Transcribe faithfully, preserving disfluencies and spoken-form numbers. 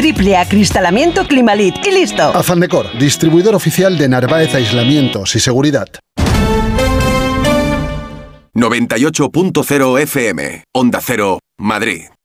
Triple acristalamiento Climalit y listo. Afandecor, distribuidor oficial de Narváez Aislamientos y Seguridad. noventa y ocho punto cero F M, Onda Cero, Madrid.